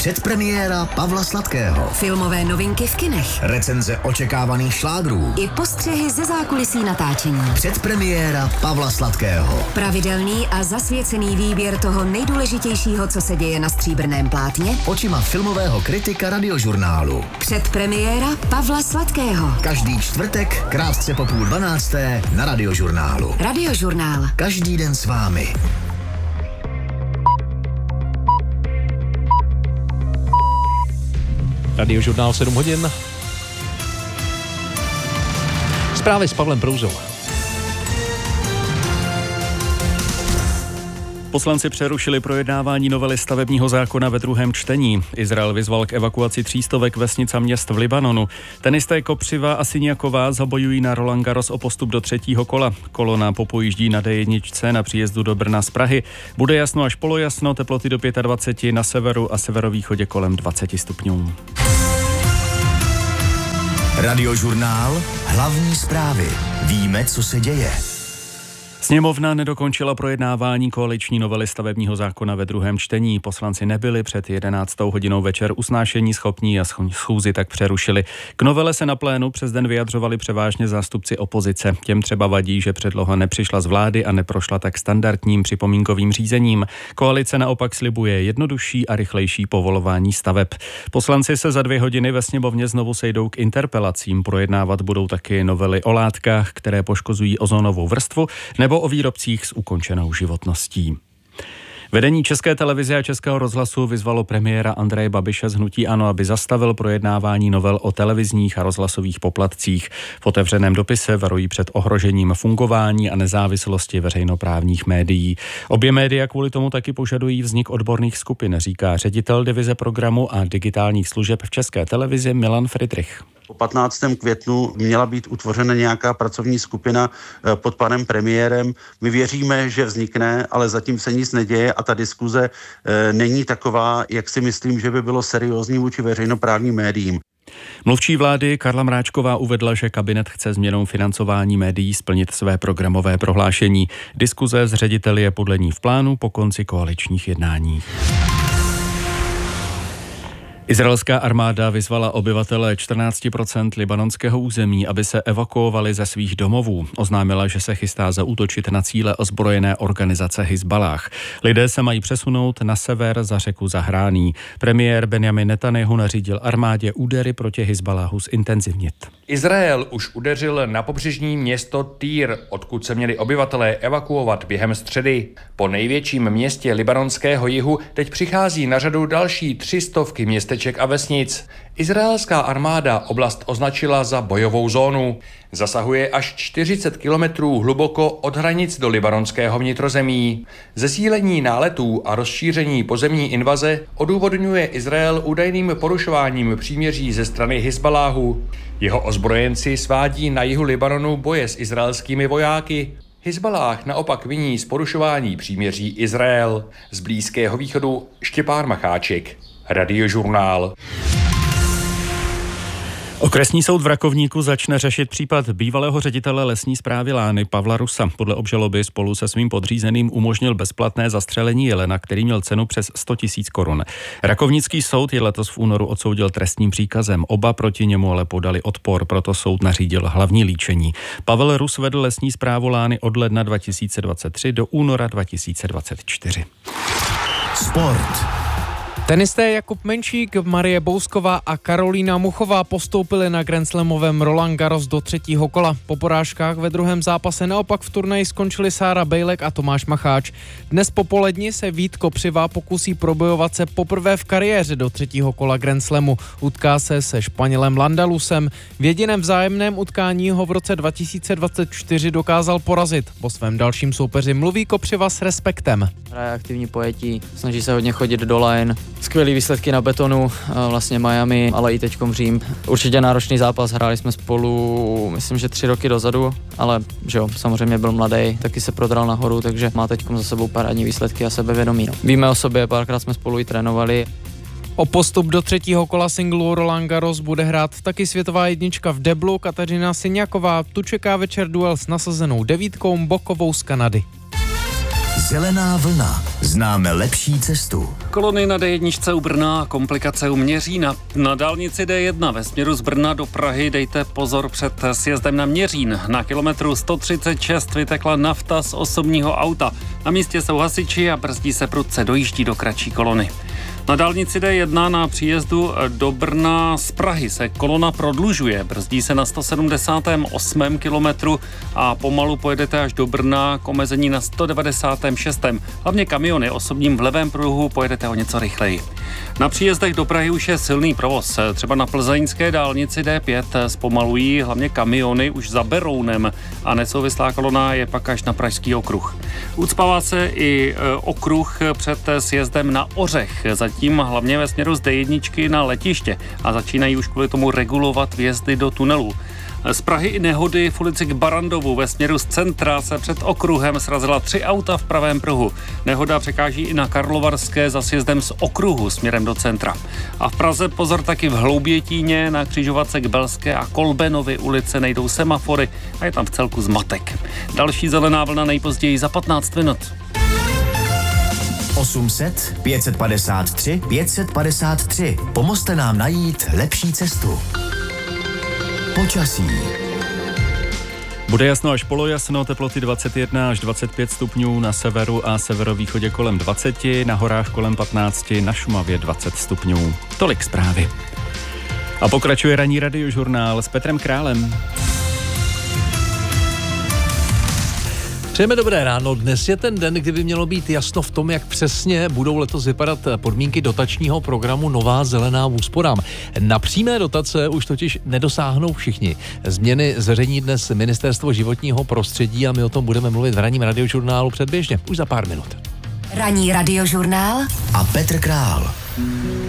Předpremiéra Pavla Sladkého. Filmové novinky v kinech. Recenze očekávaných šlágrů. I postřehy ze zákulisí natáčení. Předpremiéra Pavla Sladkého. Pravidelný a zasvěcený výběr toho nejdůležitějšího, co se děje na stříbrném plátně. Očima filmového kritika Radiožurnálu. Předpremiéra Pavla Sladkého. Každý čtvrtek, krátce po 11:30 na Radiožurnálu. Radiožurnál. Každý den s vámi. Radiožurnál 7 hodin. Zprávy s Pavlem Prouzou. Poslanci přerušili projednávání novely stavebního zákona ve druhém čtení. Izrael vyzval k evakuaci 300 vesnic a měst v Libanonu. Tenisté Kopřiva a Siniaková zabojují na Roland Garros o postup do třetího kola. Kolona popojíždí na D1 na příjezdu do Brna z Prahy. Bude jasno až polojasno, teploty do 25 na severu a severovýchodě kolem 20 stupňů. Radiožurnál, hlavní zprávy. Víme, co se děje. Sněmovna nedokončila projednávání koaliční novely stavebního zákona ve druhém čtení. Poslanci nebyli před 11. hodinou večer usnášení schopní a schůzi tak přerušili. K novele se na plénu přes den vyjadřovali převážně zástupci opozice. Těm třeba vadí, že předloha nepřišla z vlády a neprošla tak standardním připomínkovým řízením. Koalice naopak slibuje jednodušší a rychlejší povolování staveb. Poslanci se za 2 hodiny ve sněmovně znovu sejdou k interpelacím. Projednávat budou taky novely o látkách, které poškozují ozonovou vrstvu, nebo o výrobcích s ukončenou životností. Vedení České televize a Českého rozhlasu vyzvalo premiéra Andreje Babiše z hnutí ANO, aby zastavil projednávání novel o televizních a rozhlasových poplatcích. V otevřeném dopise varují před ohrožením fungování a nezávislosti veřejnoprávních médií. Obě média kvůli tomu taky požadují vznik odborných skupin, říká ředitel divize programu a digitálních služeb v České televizi Milan Friedrich. Po 15. květnu měla být utvořena nějaká pracovní skupina pod panem premiérem. My věříme, že vznikne, ale zatím se nic neděje a ta diskuze není taková, jak si myslím, že by bylo seriózní vůči veřejnoprávním médiím. Mluvčí vlády Karla Mráčková uvedla, že kabinet chce změnou financování médií splnit své programové prohlášení. Diskuze s řediteli je podle ní v plánu po konci koaličních jednání. Izraelská armáda vyzvala obyvatele 14% libanonského území, aby se evakuovali ze svých domovů. Oznámila, že se chystá zaútočit na cíle ozbrojené organizace Hizballáh. Lidé se mají přesunout na sever za řeku Zahrání. Premiér Benjamin Netanjahu nařídil armádě údery proti Hizballáhu zintenzivnit. Izrael už udeřil na pobřežní město Týr, odkud se měli obyvatelé evakuovat během středy. Po největším městě libanonského jihu teď přichází na řadu další 300 městeček a vesnic. Izraelská armáda oblast označila za bojovou zónu. Zasahuje až 40 kilometrů hluboko od hranic do libanonského vnitrozemí. Zesílení náletů a rozšíření pozemní invaze odůvodňuje Izrael údajným porušováním příměří ze strany Hizballáhu. Jeho ozbrojenci svádí na jihu Libanonu boje s izraelskými vojáky. Hizballáh naopak viní z porušování příměří Izrael. Z Blízkého východu Štěpán Macháček, Radiožurnál. Okresní soud v Rakovníku začne řešit případ bývalého ředitele lesní správy Lány Pavla Rusa. Podle obžaloby spolu se svým podřízeným umožnil bezplatné zastřelení jelena, který měl cenu přes 100 000 korun. Rakovnický soud je letos v únoru odsoudil trestním příkazem. Oba proti němu ale podali odpor, proto soud nařídil hlavní líčení. Pavel Rus vedl lesní správu Lány od ledna 2023 do února 2024. Sport. Tenisté Jakub Menšík, Marie Bousková a Karolína Muchová postoupili na grandslamovém Roland Garros do třetího kola. Po porážkách ve druhém zápase naopak v turnaji skončili Sára Bejlek a Tomáš Macháč. Dnes popoledni se Vít Kopřiva pokusí probojovat se poprvé v kariéře do třetího kola grandslamu. Utká se Španělem Landalusem. V jediném vzájemném utkání ho v roce 2024 dokázal porazit. Po svém dalším soupeři mluví Kopřiva s respektem. Hraje aktivní pojetí, snaží se hodně chodit do line. Skvělý výsledky na betonu, vlastně Miami, ale i teďkom Řím. Určitě náročný zápas, hráli jsme spolu, myslím, že 3 roky dozadu, ale že jo, samozřejmě byl mladý, taky se prodral nahoru, takže má teďkom za sebou parádní výsledky a sebevědomí. No. Víme o sobě, párkrát jsme spolu i trénovali. O postup do třetího kola singlu Roland Garros bude hrát taky světová jednička v deblu Kateřina Siniaková. Tu čeká večer duel s nasazenou 9 Bokovou z Kanady. Zelená vlna. Známe lepší cestu. Kolony na D1 u Brna, komplikace u Měřína. Na dálnici D1 ve směru z Brna do Prahy dejte pozor před sjezdem na Měřín. Na kilometru 136 vytekla nafta z osobního auta. Na místě jsou hasiči a brzdí se prudce, dojíždí do kratší kolony. Na dálnici D1 na příjezdu do Brna z Prahy se kolona prodlužuje. Brzdí se na 178. kilometru a pomalu pojedete až do Brna k omezení na 196. Hlavně kamiony osobním v levém pruhu pojedete o něco rychleji. Na příjezdech do Prahy už je silný provoz. Třeba na plzeňské dálnici D5 zpomalují hlavně kamiony už za Berounem a nesouvislá kolona je pak až na Pražský okruh. Ucpává se i okruh před sjezdem na Ořech. Zatím hlavně ve směru z D1 na letiště a začínají už kvůli tomu regulovat vjezdy do tunelů. Z Prahy i nehody v ulici k Barandovu ve směru z centra se před okruhem srazila 3 auta v pravém pruhu. Nehoda překáží i na Karlovarské za sjezdem z okruhu směrem do centra. A v Praze pozor taky v Hloubětíně na křižovatce k Belské a Kolbenovy ulice nejdou semafory a je tam v celku zmatek. Další zelená vlna nejpozději za 15 minut. 800 553 553. Pomozte nám najít lepší cestu. Počasí. Bude jasno až polojasno, teploty 21 až 25 stupňů, na severu a severovýchodě kolem 20, na horách kolem 15, na Šumavě 20 stupňů. Tolik zprávy. A pokračuje ranní radiožurnál s Petrem Králem. Přejeme dobré ráno. Dnes je ten den, kdy by mělo být jasno v tom, jak přesně budou letos vypadat podmínky dotačního programu Nová zelená úsporám. Na přímé dotace už totiž nedosáhnou všichni. Změny zveřejní dnes Ministerstvo životního prostředí a my o tom budeme mluvit v ranním radiožurnálu předběžně, už za pár minut. Ranní radiožurnál a Petr Král.